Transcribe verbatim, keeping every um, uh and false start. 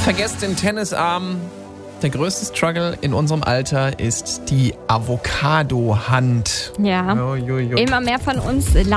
Vergesst den Tennisarm. Der größte Struggle in unserem Alter ist die Avocado-Hand. Ja, Jo, jo, jo. immer mehr von uns